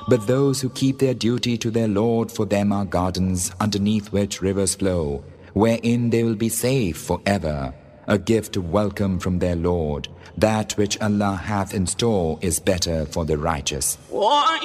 But those who keep their duty to their Lord, for them are gardens underneath which rivers flow, wherein they will be safe forever, a gift of welcome from their Lord. That which Allah hath in store is better for the righteous.